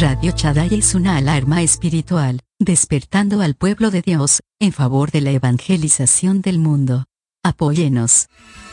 Radio Shaddai es una alarma espiritual, despertando al pueblo de Dios, en favor de la evangelización del mundo. Apóyenos.